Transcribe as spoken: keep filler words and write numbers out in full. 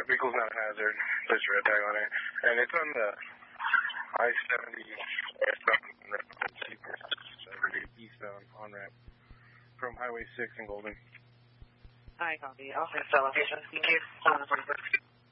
vehicle's not a hazard. There's a red tag on it. And it's on the I seventy eastbound on-ramp from Highway six in Golden. I copy. I'll fix that location. Thank you.